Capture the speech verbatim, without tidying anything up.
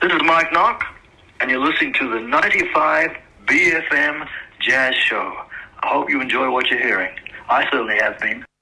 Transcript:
This is Mike Knock, and you're listening to the ninety-five B F M Jazz Show. I hope you enjoy what you're hearing. I certainly have been.